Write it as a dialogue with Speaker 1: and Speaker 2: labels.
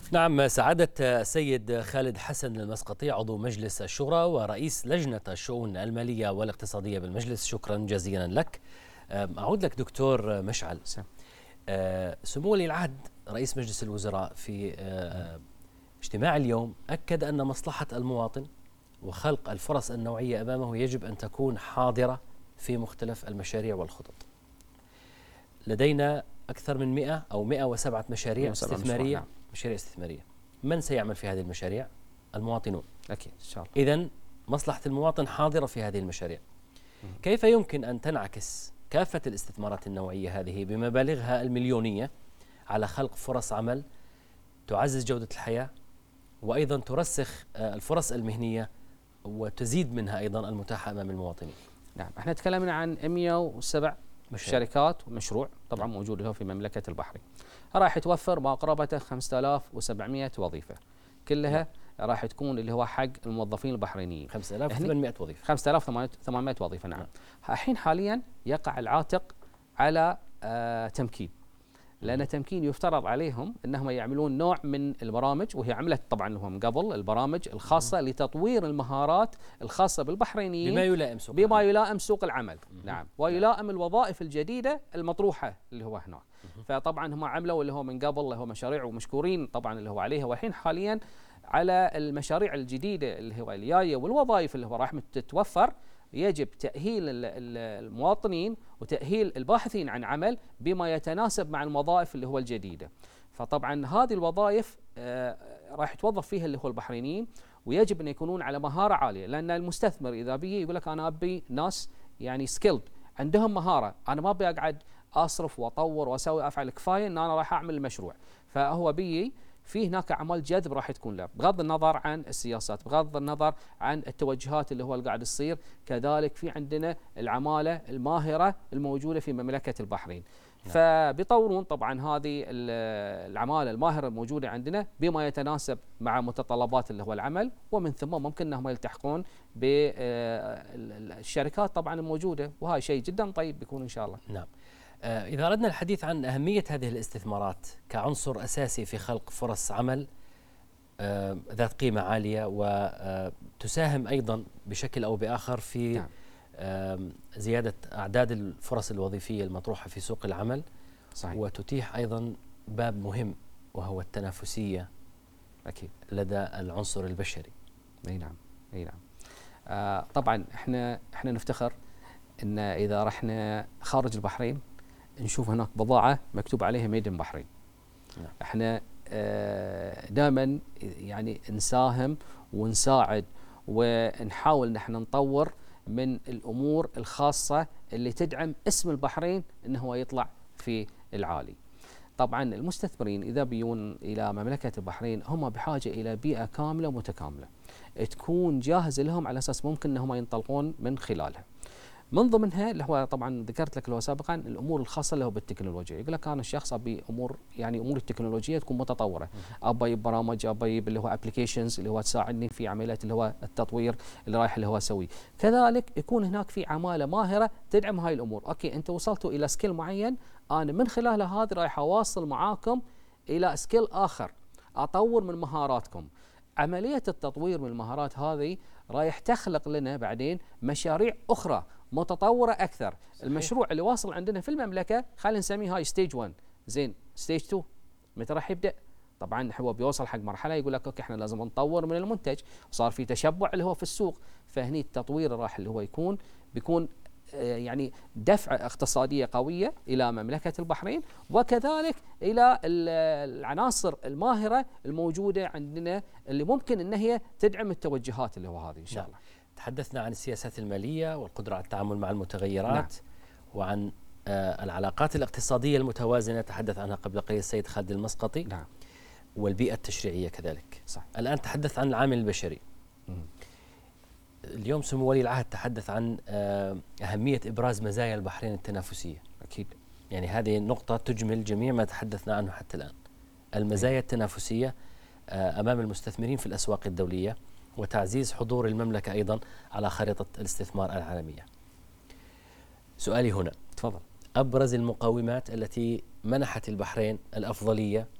Speaker 1: نعم، سعادة السيد خالد حسن المسقطي عضو مجلس الشورى ورئيس لجنة الشؤون المالية والاقتصادية بالمجلس، شكرا جزيلا لك. أعود لك دكتور مشعل. سمو ولي العهد رئيس مجلس الوزراء في اجتماع اليوم أكد أن مصلحة المواطن وخلق الفرص النوعية أمامه يجب أن تكون حاضرة في مختلف المشاريع والخطط. لدينا أكثر من 100 أو 107 مشاريع استثمارية. مشاريع استثمارية. من سيعمل في هذه المشاريع؟ المواطنون.
Speaker 2: أكيد إن شاء الله.
Speaker 1: إذن مصلحة المواطن حاضرة في هذه المشاريع. كيف يمكن أن تنعكس كافة الاستثمارات النوعية هذه بمبالغها المليونية على خلق فرص عمل تعزز جودة الحياة وأيضا ترسخ الفرص المهنية وتزيد منها أيضا المتاحة أمام المواطنين؟
Speaker 2: نعم، احنا تكلمنا عن 107 شركات ومشروع طبعا موجود له في مملكة البحرين. راح توفر ما قرابة 5700 وظيفة، كلها راح تكون اللي هو حق الموظفين البحرينيين.
Speaker 1: 5800 وظيفة.
Speaker 2: 5800 وظيفة. نعم. الحين حاليا يقع العاتق على تمكين، لأن تمكين يفترض عليهم أنهم يعملون نوع من البرامج، وهي عملت طبعا لهم قبل البرامج الخاصة لتطوير المهارات الخاصة بالبحرينيين بما يلائم سوق العمل. نعم، ويلائم الوظائف الجديدة المطروحة اللي هو هناك. فطبعا هم عملوا اللي هو من قبل اللي هو مشاريع ومشكورين طبعا اللي هو عليها، والحين حاليا على المشاريع الجديدة اللي هو الجاية والوظائف اللي هو راح تتوفر يجب تأهيل المواطنين وتأهيل الباحثين عن عمل بما يتناسب مع الوظائف اللي هو الجديدة. فطبعا هذه الوظائف راح يتوظف فيها اللي هو البحرينيين، ويجب أن يكونون على مهارة عالية، لأن المستثمر إذا بيجي يقول لك أنا أبي ناس يعني سكيلد عندهم مهارة، أنا ما أبي أقعد أصرف وأطور وأسوي أفعل، كفاية أن أنا راح أعمل المشروع. فهو بيجي في هناك أعمال جذب راح تكون له، بغض النظر عن السياسات، بغض النظر عن التوجهات اللي هو اللي قاعد تصير. كذلك في عندنا العمالة الماهرة الموجودة في مملكة البحرين. فبيطورون طبعا هذه العمالة الماهرة الموجودة عندنا بما يتناسب مع متطلبات اللي هو العمل، ومن ثم ممكن أنهم يلتحقون بالشركات طبعا الموجودة، وهذا شيء جدا طيب بيكون إن شاء الله.
Speaker 1: نعم. إذا أردنا الحديث عن أهمية هذه الاستثمارات كعنصر أساسي في خلق فرص عمل ذات قيمة عالية وتساهم أيضا بشكل أو بآخر في زيادة أعداد الفرص الوظيفية المطروحة في سوق العمل.
Speaker 2: صحيح.
Speaker 1: وتتيح أيضا باب مهم وهو التنافسية
Speaker 2: أكيد
Speaker 1: لدى العنصر البشري.
Speaker 2: أي نعم، أي نعم. طبعا احنا نفتخر ان اذا رحنا خارج البحرين نشوف هناك بضاعة مكتوب عليها ميد ان بحرين. احنا دائما يعني نساهم ونساعد ونحاول نحن نطور من الامور الخاصة اللي تدعم اسم البحرين انه هو يطلع في العالي. طبعا المستثمرين اذا بيون الى مملكة البحرين هم بحاجة الى بيئة كاملة متكاملة تكون جاهزة لهم على اساس ممكن انهم ينطلقون من خلالها. من ضمنها اللي هو طبعا ذكرت لك اللي هو سابقا الامور الخاصه اللي هو بالتكنولوجيا. يقول لك انا الشخص ابي امور يعني امور التكنولوجيه تكون متطوره، ابي برامج، ابي اللي هو ابلكيشنز اللي هو تساعدني في عمليه اللي هو التطوير اللي رايح اللي هو اسويه. كذلك يكون هناك في عماله ماهره تدعم هاي الامور. اوكي انت وصلتوا الى سكيل معين، انا من خلال هذا رايح اواصل معاكم الى سكيل اخر، اطور من مهاراتكم. عمليه التطوير من المهارات هذه رايح تخلق لنا بعدين مشاريع اخرى متطورة أكثر. صحيح. المشروع اللي واصل عندنا في المملكة خلينا نسميه هاي ستيج 1، زين ستيج 2 متى راح يبدأ؟ طبعا هو بيوصل حق مرحلة يقول لك اوكي احنا لازم نطور من المنتج، صار في تشبع اللي هو في السوق، فهني التطوير راح اللي هو بيكون يعني دفعة اقتصادية قوية إلى مملكة البحرين، وكذلك إلى العناصر الماهرة الموجودة عندنا اللي ممكن أن هي تدعم التوجهات اللي هو هذه إن شاء الله.
Speaker 1: تحدثنا عن السياسات المالية والقدرة على التعامل مع المتغيرات. نعم. وعن العلاقات الاقتصادية المتوازنة تحدث عنها قبل قليل السيد خالد المسقطي.
Speaker 2: نعم.
Speaker 1: والبيئة التشريعية كذلك.
Speaker 2: صح.
Speaker 1: الآن تحدث عن العامل البشري. اليوم سمو ولي العهد تحدث عن أهمية إبراز مزايا البحرين التنافسية.
Speaker 2: أكيد.
Speaker 1: يعني هذه النقطة تجمل جميع ما تحدثنا عنه حتى الآن. المزايا التنافسية أمام المستثمرين في الأسواق الدولية وتعزيز حضور المملكة أيضا على خريطة الاستثمار العالمية. سؤالي هنا،
Speaker 2: تفضل.
Speaker 1: أبرز المقومات التي منحت البحرين الأفضلية